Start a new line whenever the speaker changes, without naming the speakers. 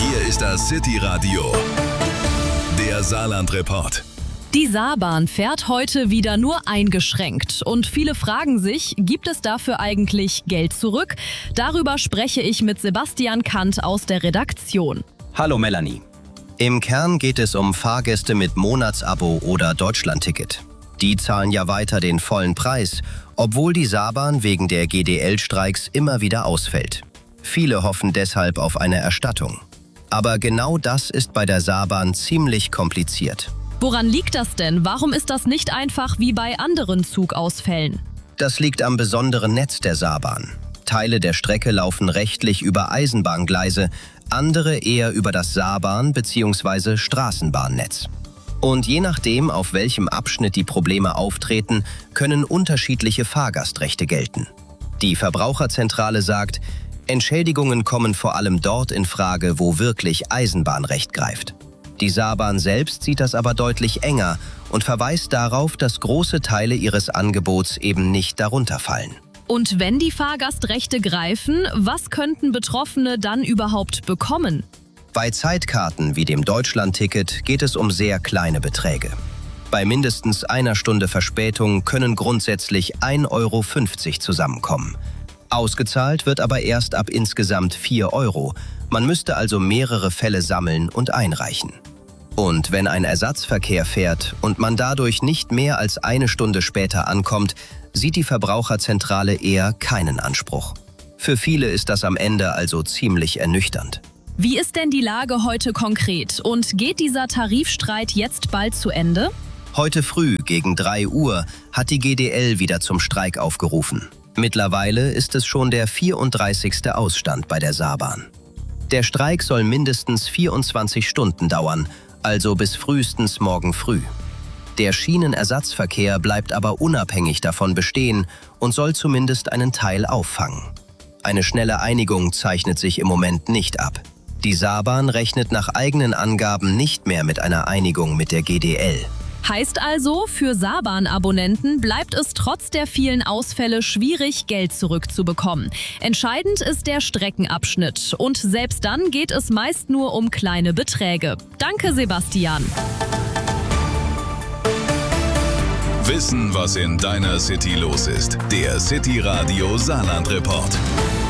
Hier ist das City-Radio, der Saarland-Report.
Die Saarbahn fährt heute wieder nur eingeschränkt. Und viele fragen sich, gibt es dafür eigentlich Geld zurück? Darüber spreche ich mit Sebastian Kant aus der Redaktion.
Hallo Melanie. Im Kern geht es um Fahrgäste mit Monatsabo oder Deutschlandticket. Die zahlen ja weiter den vollen Preis, obwohl die Saarbahn wegen der GDL-Streiks immer wieder ausfällt. Viele hoffen deshalb auf eine Erstattung. Aber genau das ist bei der Saarbahn ziemlich kompliziert.
Woran liegt das denn? Warum ist das nicht einfach wie bei anderen Zugausfällen?
Das liegt am besonderen Netz der Saarbahn. Teile der Strecke laufen rechtlich über Eisenbahngleise, andere eher über das Saarbahn- bzw. Straßenbahnnetz. Und je nachdem, auf welchem Abschnitt die Probleme auftreten, können unterschiedliche Fahrgastrechte gelten. Die Verbraucherzentrale sagt, Entschädigungen kommen vor allem dort in Frage, wo wirklich Eisenbahnrecht greift. Die Saarbahn selbst sieht das aber deutlich enger und verweist darauf, dass große Teile ihres Angebots eben nicht darunter fallen.
Und wenn die Fahrgastrechte greifen, was könnten Betroffene dann überhaupt bekommen?
Bei Zeitkarten wie dem Deutschlandticket geht es um sehr kleine Beträge. Bei mindestens einer Stunde Verspätung können grundsätzlich 1,50 € zusammenkommen. Ausgezahlt wird aber erst ab insgesamt 4 €. Man müsste also mehrere Fälle sammeln und einreichen. Und wenn ein Ersatzverkehr fährt und man dadurch nicht mehr als eine Stunde später ankommt, sieht die Verbraucherzentrale eher keinen Anspruch. Für viele ist das am Ende also ziemlich ernüchternd.
Wie ist denn die Lage heute konkret? Und geht dieser Tarifstreit jetzt bald zu Ende?
Heute früh gegen 3 Uhr hat die GDL wieder zum Streik aufgerufen. Mittlerweile ist es schon der 34. Ausstand bei der Saarbahn. Der Streik soll mindestens 24 Stunden dauern, also bis frühestens morgen früh. Der Schienenersatzverkehr bleibt aber unabhängig davon bestehen und soll zumindest einen Teil auffangen. Eine schnelle Einigung zeichnet sich im Moment nicht ab. Die Saarbahn rechnet nach eigenen Angaben nicht mehr mit einer Einigung mit der GDL.
Heißt also, für Saarbahn-Abonnenten bleibt es trotz der vielen Ausfälle schwierig, Geld zurückzubekommen. Entscheidend ist der Streckenabschnitt. Und selbst dann geht es meist nur um kleine Beträge. Danke, Sebastian.
Wissen, was in deiner City los ist. Der City-Radio Saarland-Report.